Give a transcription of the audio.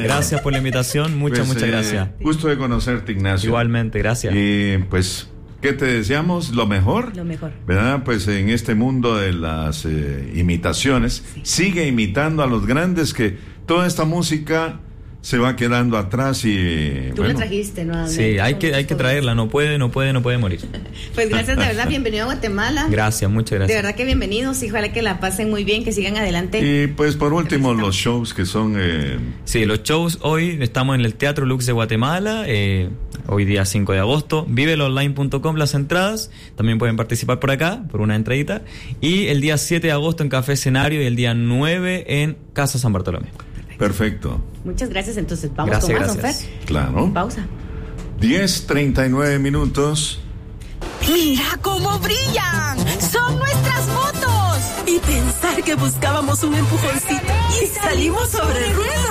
Gracias por la invitación, muchas gracias. Gusto de conocerte, Ignacio. Igualmente, gracias. Y pues, ¿qué te deseamos? Lo mejor. Lo mejor. ¿Verdad? Pues en este mundo de las imitaciones, sigue imitando a los grandes, que toda esta música se va quedando atrás y... Tú la trajiste, ¿no? Sí, hay que traerla, no puede morir. Pues gracias, de verdad, bienvenido a Guatemala. Gracias, muchas gracias. De verdad que bienvenidos, y ojalá que la pasen muy bien, que sigan adelante. Y pues por último, los shows que son... Sí, los shows hoy estamos en el Teatro Lux de Guatemala, hoy día 5 de agosto, viveloonline.com las entradas, también pueden participar por acá, por una entradita, y el día 7 de agosto en Café Escenario y el día 9 en Casa San Bartolomé. Perfecto. Muchas gracias, entonces vamos con más, don Fer. Claro. Pausa. 10:39 minutos. ¡Mira cómo brillan! ¡Son nuestras motos! Y pensar que buscábamos un empujoncito y salimos sobre ruedas.